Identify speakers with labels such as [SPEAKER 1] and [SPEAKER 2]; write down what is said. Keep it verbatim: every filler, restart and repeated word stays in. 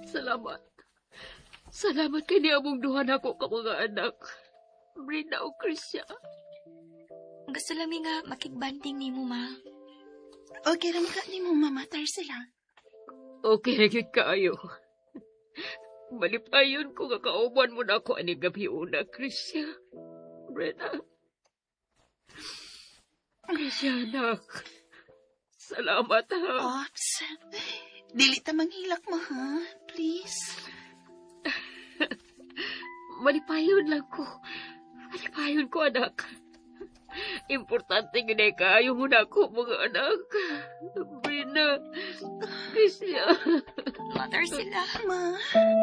[SPEAKER 1] Salamat. Salamat kay ni among duha nako ka mga anak. Brenda o Krisya.
[SPEAKER 2] Gusto lang mi nga makigbanding ni mo, ma.
[SPEAKER 3] Okay ra ka ni mo mamatar sila.
[SPEAKER 1] Okay na gyud kaayo. Malipayon ko nga kauban mo na ako ani gabi una, Krisya. Brenda. Krisya, anak. Salamat, ha.
[SPEAKER 3] Ops. Dili ta manghilak mo, ha? Please.
[SPEAKER 1] Malipayon lang ko. Malipayon ko, anak. Importante gina kaayo mo na ako, mga anak. Brenda. Krisya.
[SPEAKER 2] Matar sila.
[SPEAKER 3] Ma.